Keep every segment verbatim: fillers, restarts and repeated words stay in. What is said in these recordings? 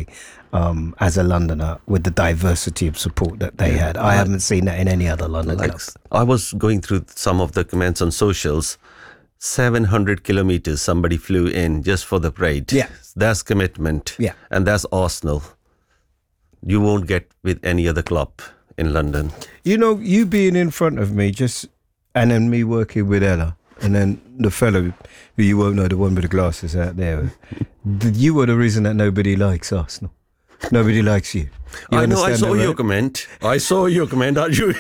say, um, as a Londoner, with the diversity of support that they Yeah. had. I haven't seen that in any other London Like, club. I was going through some of the comments on socials. seven hundred kilometers somebody flew in just for the parade. Yeah. That's commitment. Yeah. And that's Arsenal. You won't get with any other club in London. You know, you being in front of me, just and then me working with Ella, and then the fellow who you won't know, the one with the glasses out there, you were the reason that nobody likes Arsenal. Nobody likes you. You I know, I understand saw that, your right? comment. I saw your comment. Are you?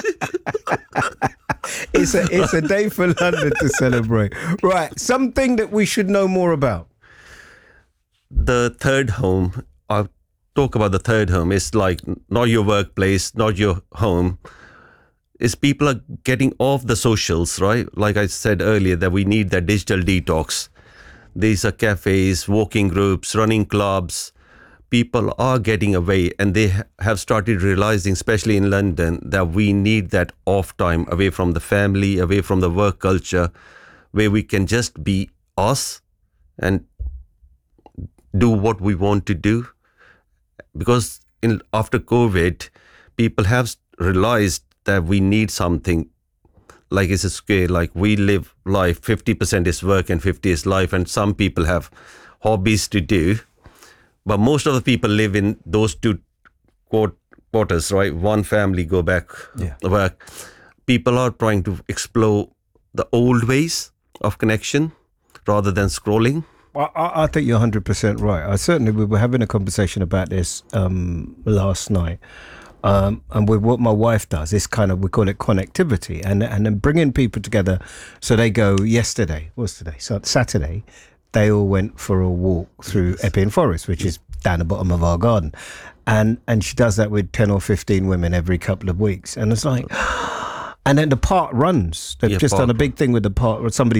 It's a it's a day for London to celebrate. Right, something that we should know more about. The third home, I'll talk about the third home. It's like not your workplace, not your home. Is people are getting off the socials, right? Like I said earlier, that we need that digital detox. These are cafes, walking groups, running clubs. People are getting away, and they ha- have started realizing, especially in London, that we need that off time away from the family, away from the work culture, where we can just be us and do what we want to do. Because in after COVID, people have s- realized that we need something like it's a scale, like we live life, fifty percent is work and fifty is life, and some people have hobbies to do. But most of the people live in those two quart- quarters, right? One family go back Yeah. work. People are trying to explore the old ways of connection rather than scrolling. I, I I think you're one hundred percent right. I certainly, we were having a conversation about this um, last night. Um, and with what my wife does, this kind of, we call it connectivity, and and then bringing people together. So they go yesterday, what's today? So Saturday, they all went for a walk through Epping Forest, which is down the bottom of our garden. And and she does that with ten or fifteen women every couple of weeks. And it's like, and then the park runs. They've Yeah, just done park. a big thing with the park. Somebody